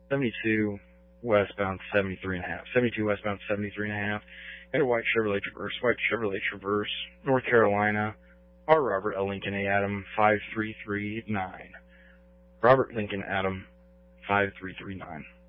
72 westbound 73.5. 72 westbound 73.5. And a white Chevrolet Traverse, North Carolina. R. Robert L. Lincoln A. Adam 5339. Robert Lincoln Adam 5339.